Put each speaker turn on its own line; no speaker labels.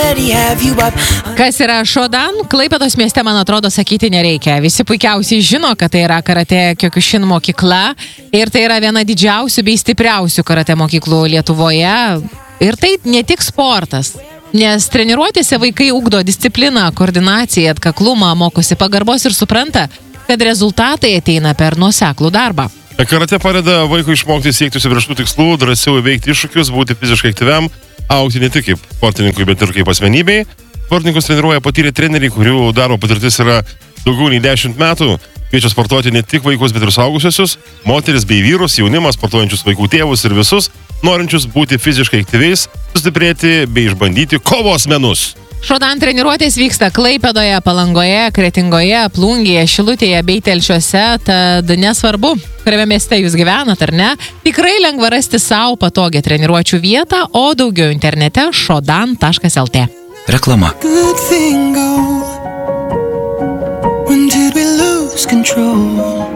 Kas yra Shodan? Klaipėdos mieste, man atrodo, sakyti nereikia. Visi puikiausiai žino, kad tai yra karate Kyokushin mokykla ir tai yra viena didžiausių bei stipriausių karate mokyklų Lietuvoje. Ir tai ne tik sportas, nes treniruotėse vaikai ugdo discipliną, koordinaciją, atkaklumą, mokosi pagarbos ir supranta, kad rezultatai ateina per nuoseklų darbą.
Karate padeda vaikui išmokti siekti užsibrėžtų tikslų, drąsiau įveikti iššūkius, būti fiziškai aktyviam, augti ne tik kaip sportininkui, bet ir kaip asmenybei. Sportininkus treniruoja patyrę treneriai, kurių darbo patirtis yra daugiau nei 10 metų. Kviečia sportuoti ne tik vaikus, bet ir suaugusiusius, moteris bei vyrus, jaunimą, sportuojančius vaikų tėvus ir visus, norinčius būti fiziškai aktyviais, sustiprėti bei išbandyti kovos menus.
Shodan treniruotės vyksta Klaipėdoje, Palangoje, Kretingoje, Plungėje, Šilutėje bei Telšiuose, tad nesvarbu, kuriame mieste jūs gyvenat ar ne, tikrai lengva rasti savo patogią treniruočių vietą, o daugiau internete shodan.lt.
Reklama.
Good thing go. When did we lose control?